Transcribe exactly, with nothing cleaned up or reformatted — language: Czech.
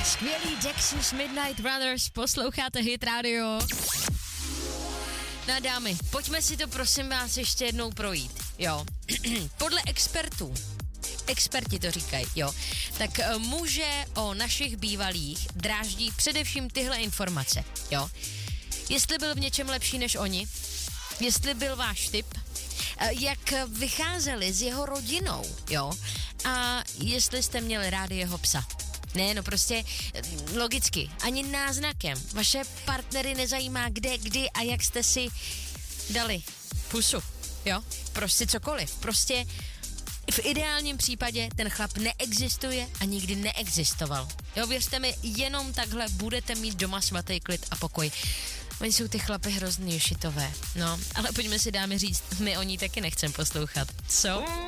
Skvělý Dexys Midnight Runners, posloucháte Hit Radio. No dámy, pojďme si to prosím vás ještě jednou projít, jo. Podle expertů, experti to říkají, jo, tak uh, muže o našich bývalých dráždí především tyhle informace, jo. Jestli byl v něčem lepší než oni, jestli byl váš typ, uh, jak vycházeli s jeho rodinou, jo, a jestli jste měli rádi jeho psa. Ne, no prostě logicky, ani náznakem. Vaše partnery nezajímá kde, kdy a jak jste si dali pusu, jo? Prostě cokoliv. Prostě v ideálním případě ten chlap neexistuje a nikdy neexistoval. Jo, věřte mi, jenom takhle budete mít doma svatý klid a pokoj. Oni jsou ty chlapy hrozný šitové, no, ale pojďme si dámy říct, my o ní taky nechcem poslouchat. Co?